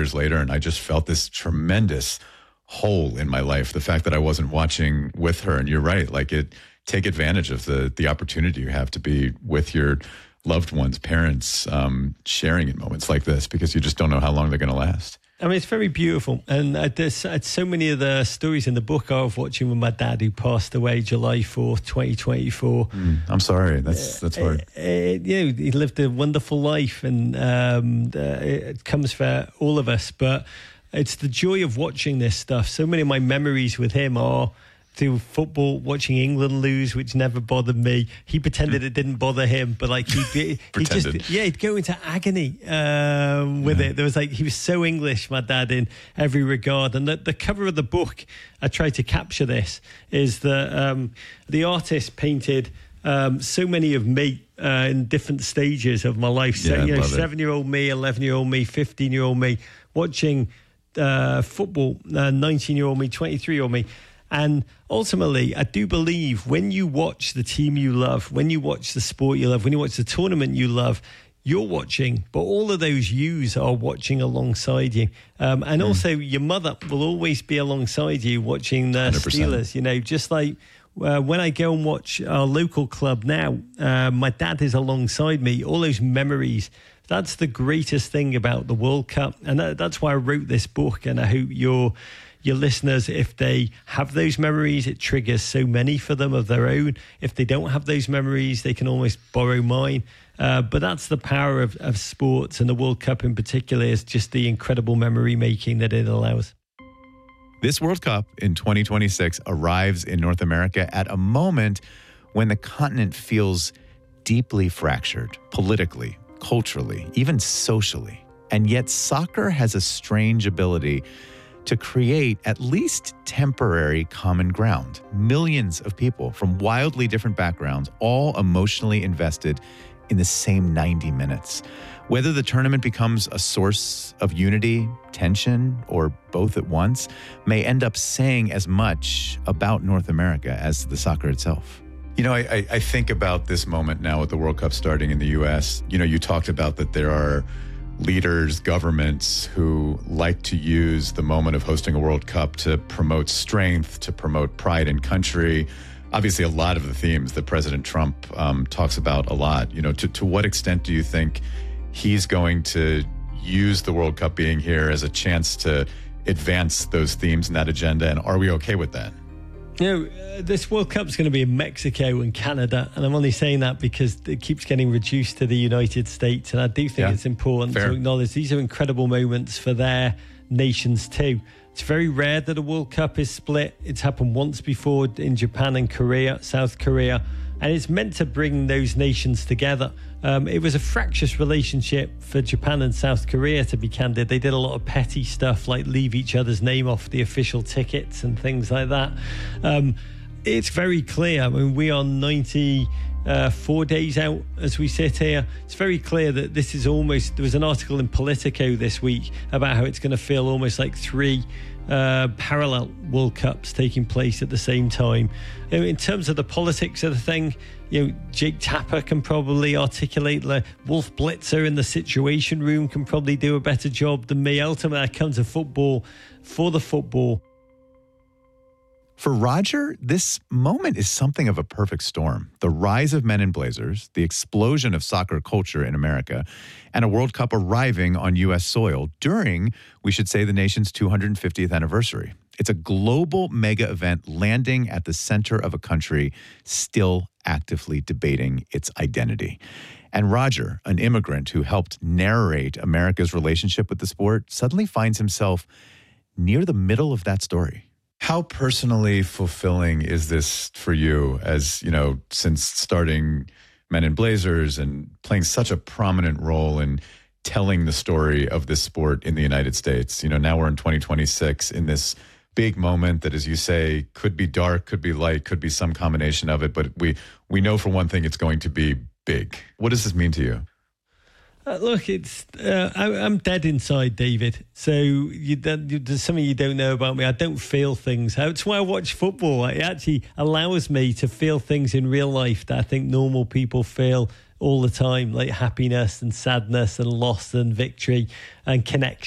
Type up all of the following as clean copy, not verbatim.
years later, and I just felt this tremendous hole in my life. The fact that I wasn't watching with her, and you're right, like take advantage of the opportunity you have to be with your loved ones, parents, sharing in moments like this, because you just don't know how long they're going to last. I mean, it's very beautiful. And there's so many of the stories in the book I was watching with my dad, who passed away July 4th, 2024. I'm sorry. That's hard. He lived a wonderful life, and it comes for all of us. But it's the joy of watching this stuff. So many of my memories with him are through football, watching England lose, which never bothered me. He pretended it didn't bother him, but like he'd go into agony with it. There was he was so English, my dad, in every regard. And the cover of the book, I tried to capture this, is that the artist painted so many of me in different stages of my life. So, 7-year-old me, 11-year-old me, 15-year-old me, watching football, 19-year-old me, 23-year-old me. And ultimately, I do believe when you watch the team you love, when you watch the sport you love, when you watch the tournament you love, you're watching, but all of those yous are watching alongside you. And also your mother will always be alongside you watching the 100%. Steelers, just like when I go and watch our local club now, my dad is alongside me, all those memories. That's the greatest thing about the World Cup. And that's why I wrote this book. And I hope your listeners, if they have those memories, it triggers so many for them of their own. If they don't have those memories, they can almost borrow mine. But that's the power of sports, and the World Cup in particular is just the incredible memory making that it allows. This World Cup in 2026 arrives in North America at a moment when the continent feels deeply fractured, politically, culturally, even socially. And yet soccer has a strange ability to create at least temporary common ground. Millions of people from wildly different backgrounds, all emotionally invested in the same 90 minutes. Whether the tournament becomes a source of unity, tension, or both at once, may end up saying as much about North America as the soccer itself. I think about this moment now with the World Cup starting in the U.S. You talked about that there are leaders, governments who like to use the moment of hosting a World Cup to promote strength, to promote pride in country. Obviously, a lot of the themes that President Trump talks about a lot. To what extent do you think he's going to use the World Cup being here as a chance to advance those themes and that agenda? And are we okay with that? This World Cup's going to be in Mexico and Canada, and I'm only saying that because it keeps getting reduced to the United States, and I do think it's important to acknowledge these are incredible moments for their nations too. It's very rare that a World Cup is split. It's happened once before in Japan and Korea, South Korea, and it's meant to bring those nations together. It was a fractious relationship for Japan and South Korea, to be candid. They did a lot of petty stuff like leave each other's name off the official tickets and things like that. It's very clear. I mean, we are 94 days out as we sit here. It's very clear that this is almost... There was an article in Politico this week about how it's going to feel almost like three parallel World Cups taking place at the same time. In terms of the politics of the thing, Jake Tapper can probably articulate. Wolf Blitzer in the Situation Room can probably do a better job than me. Ultimately, I come to football for the football. For Roger, this moment is something of a perfect storm. The rise of men in blazers, the explosion of soccer culture in America, and a World Cup arriving on U.S. soil during, we should say, the nation's 250th anniversary. It's a global mega event landing at the center of a country still actively debating its identity. And Roger, an immigrant who helped narrate America's relationship with the sport, suddenly finds himself near the middle of that story. How personally fulfilling is this for you as, since starting Men in Blazers and playing such a prominent role in telling the story of this sport in the United States? Now we're in 2026 in this big moment that, as you say, could be dark, could be light, could be some combination of it. But we know for one thing it's going to be big. What does this mean to you? Look, I'm dead inside, David. So there's something you don't know about me. I don't feel things. That's why I watch football. It actually allows me to feel things in real life that I think normal people feel all the time, like happiness and sadness and loss and victory and connection.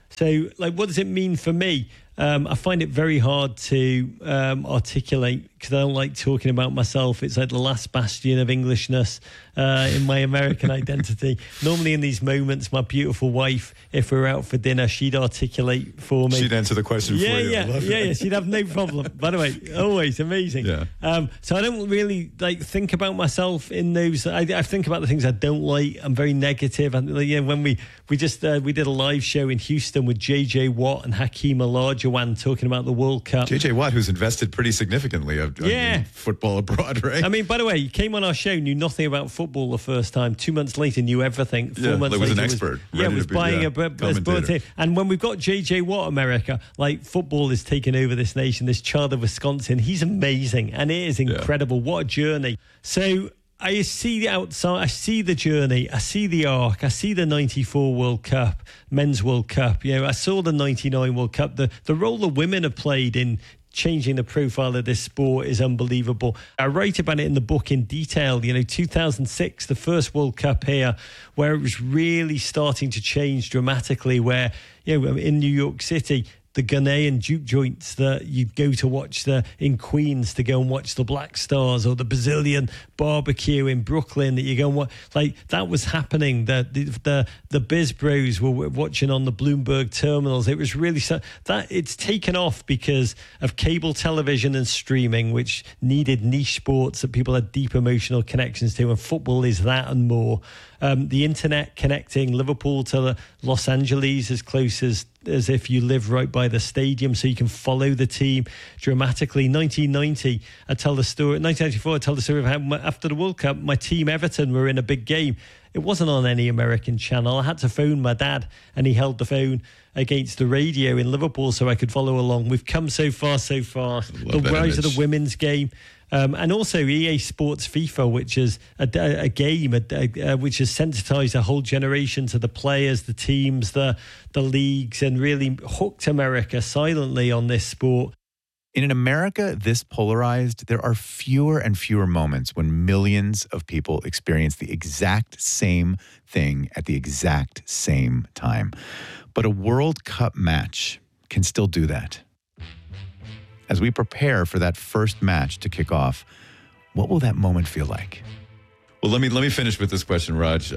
So, like, what does it mean for me? I find it very hard to articulate because I don't like talking about myself. It's like the last bastion of Englishness in my American identity. Normally in these moments, my beautiful wife, if we're out for dinner, she'd articulate for me. She'd answer the question for you. Yeah. She'd have no problem. By the way, always amazing. Yeah. So I don't really think about myself in those. I think about the things I don't like. I'm very negative. And when we did a live show in Houston with JJ Watt and Hakeem Olajuwon talking about the World Cup. JJ Watt, who's invested pretty significantly in football abroad, right? I mean, by the way, he came on our show, knew nothing about football the first time. 2 months later, knew everything. 4 months was later, an expert. Was buying a commentator. And when we've got JJ Watt, America, like football is taking over this nation. This child of Wisconsin, he's amazing, and it is incredible. What a journey! So I see the outside, I see the journey, I see the arc, I see the 94 World Cup, Men's World Cup. I saw the 99 World Cup. The role the women have played in changing the profile of this sport is unbelievable. I write about it in the book in detail. 2006, the first World Cup here, where it was really starting to change dramatically, where, in New York City, the Ghanaian juke joints that you'd go to watch in Queens to go and watch the Black Stars, or the Brazilian barbecue in Brooklyn that you go and watch. Like, that was happening. The Biz Bros were watching on the Bloomberg terminals. It was really that it's taken off because of cable television and streaming, which needed niche sports that people had deep emotional connections to, and football is that and more. The internet connecting Liverpool to Los Angeles as close as if you live right by the stadium, so you can follow the team dramatically. 1990, 1994, I tell the story of how after the World Cup, my team Everton were in a big game. It wasn't on any American channel. I had to phone my dad, and he held the phone against the radio in Liverpool so I could follow along. We've come so far. The rise of the women's game. And also EA Sports FIFA, which is a game which has sensitized a whole generation to the players, the teams, the leagues, and really hooked America silently on this sport. In an America this polarized, there are fewer and fewer moments when millions of people experience the exact same thing at the exact same time. But a World Cup match can still do that. As we prepare for that first match to kick off, what will that moment feel like? Well, let me finish with this question, Raj.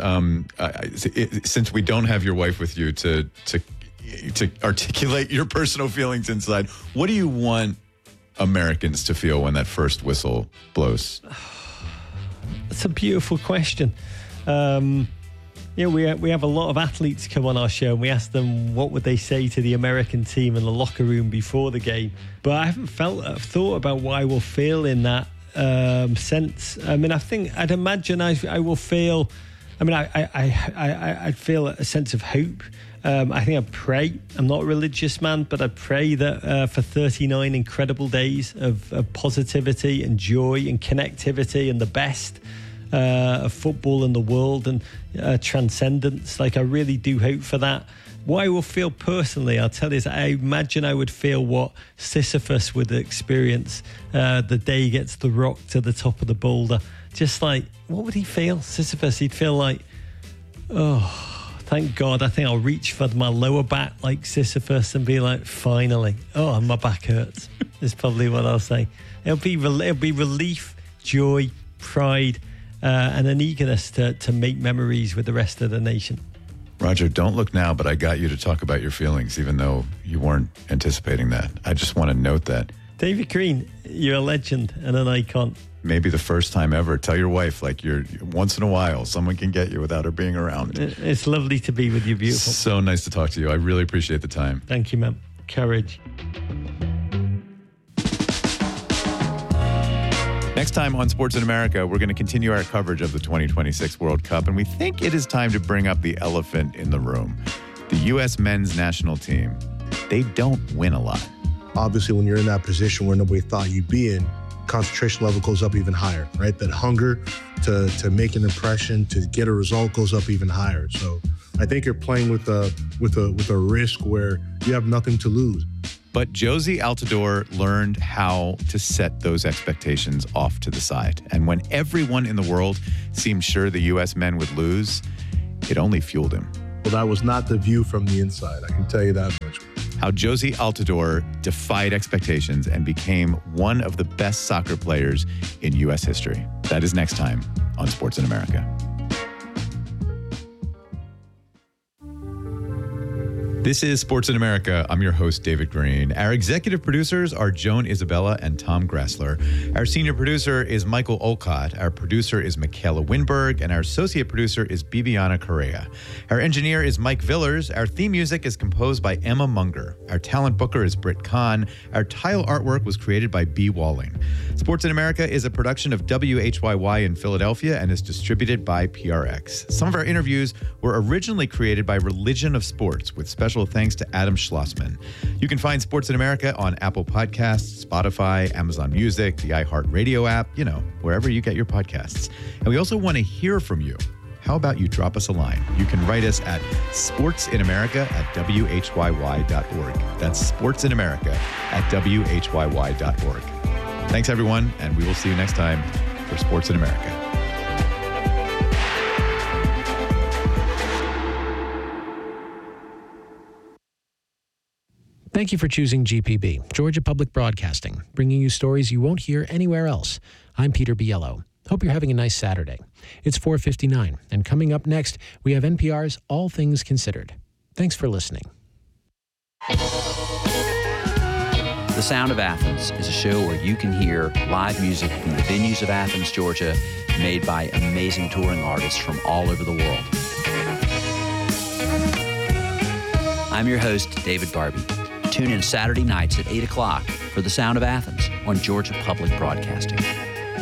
Since we don't have your wife with you to articulate your personal feelings inside, what do you want Americans to feel when that first whistle blows? That's a beautiful question. We have a lot of athletes come on our show, and we ask them what would they say to the American team in the locker room before the game. But I haven't thought about what I will feel in that sense. I mean, I'd imagine I will feel. I mean, I'd feel a sense of hope. I think I'd pray. I'm not a religious man, but I'd pray that for 39 incredible days of positivity and joy and connectivity and the best of football in the world and transcendence. Like, I really do hope for that. What I will feel personally, I'll tell you, is I imagine I would feel what Sisyphus would experience the day he gets the rock to the top of the boulder. Just like, what would he feel? Sisyphus, he'd feel like, oh, thank God. I think I'll reach for my lower back like Sisyphus and be like, finally, oh, my back hurts. Is probably what I'll say. It'll be relief, joy, pride, and an eagerness to make memories with the rest of the nation. Roger, don't look now, but I got you to talk about your feelings, even though you weren't anticipating that. I just want to note that. David Green, you're a legend and an icon. Maybe the first time ever. Tell your wife, like, you're once in a while, someone can get you without her being around. It's lovely to be with you, beautiful. So nice to talk to you. I really appreciate the time. Thank you, man. Courage. Next time on Sports in America, we're going to continue our coverage of the 2026 World Cup, and we think it is time to bring up the elephant in the room. The U.S. men's national team. They don't win a lot. Obviously, when you're in that position where nobody thought you'd be in, concentration level goes up even higher, right? That hunger to make an impression, to get a result goes up even higher. So I think you're playing with a risk where you have nothing to lose. But Jozy Altidore learned how to set those expectations off to the side. And when everyone in the world seemed sure the U.S. men would lose, it only fueled him. Well, that was not the view from the inside. I can tell you that much. How Jozy Altidore defied expectations and became one of the best soccer players in U.S. history. That is next time on Sports in America. This is Sports in America. I'm your host, David Green. Our executive producers are Joan Isabella and Tom Gressler. Our senior producer is Michael Olcott. Our producer is Michaela Winberg. And our associate producer is Bibiana Correa. Our engineer is Mike Villers. Our theme music is composed by Emma Munger. Our talent booker is Britt Kahn. Our tile artwork was created by B. Walling. Sports in America is a production of WHYY in Philadelphia and is distributed by PRX. Some of our interviews were originally created by Religion of Sports, with special thanks to Adam Schlossman. You can find Sports in America on Apple Podcasts, Spotify, Amazon Music, the iHeartRadio app, wherever you get your podcasts. And we also want to hear from you. How about you drop us a line? You can write us at sportsinamerica@whyy.org. That's sportsinamerica@whyy.org. Thanks, everyone, and we will see you next time for Sports in America. Thank you for choosing GPB, Georgia Public Broadcasting, bringing you stories you won't hear anywhere else. I'm Peter Biello. Hope you're having a nice Saturday. It's 4:59, and coming up next, we have NPR's All Things Considered. Thanks for listening. The Sound of Athens is a show where you can hear live music from the venues of Athens, Georgia, made by amazing touring artists from all over the world. I'm your host, David Barbie. Tune in Saturday nights at 8 o'clock for The Sound of Athens on Georgia Public Broadcasting.